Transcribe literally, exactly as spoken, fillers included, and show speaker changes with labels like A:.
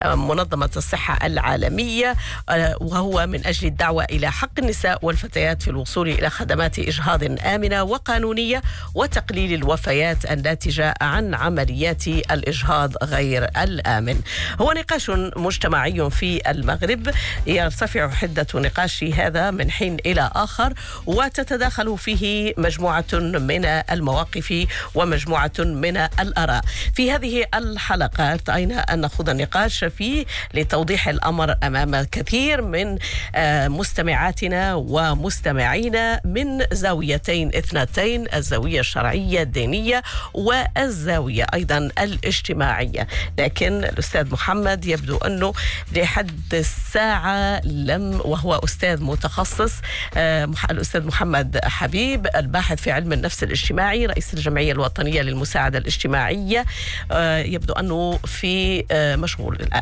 A: منظمة الصحة العالمية، وهو من أجل الدعوة إلى حق النساء والفتيات في الوصول إلى خدمات إجهاض آمنة وقانونية وتقليل الوفيات الناتجة عن عمليات الإجهاض غير الآمن. هو نقاش مجتمعي في المغرب يرتفع حدة نقاش هذا من حين إلى آخر، وتتداخل فيه مجموعة من المواقف ومجموعة من الآراء. في هذه الحلقة ارتأينا أن نخوض النقاش فيه لتوضيح الأمر أمام كثير من مستمعاتنا ومستمعينا من زاويتين اثنتين: الزاوية الشرعية الدينية والزاوية أيضا الاجتماعية. لكن الأستاذ محمد يبدو أنه لحد الساعة لم، وهو أستاذ متخصص، الأستاذ محمد حبيب الباحث في علم النفس الاجتماعي رئيس الجمعية الوطنية للمساعدة الاجتماعية، يبدو أنه في مشغول الآن.